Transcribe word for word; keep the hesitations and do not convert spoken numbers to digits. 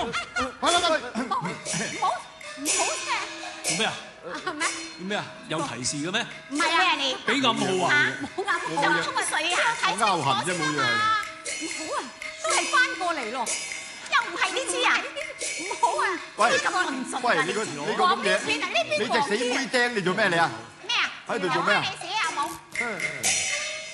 走！ 快啦快！ 唔好唔好唔好聲！ 做咩啊？ 咩？ 做咩啊？有提示嘅咩？ 唔係啊，你俾暗號啊！ 冇暗號，就沖個水啊！睇清楚先啊嘛！唔好啊，都係翻過嚟咯，又唔係呢支啊！唔好啊！ 喂咁論盡喂，你個你個咁嘢，你隻死妹釘，你做咩你啊？ 咩啊？ 喺度做咩啊？ 你寫啊冇？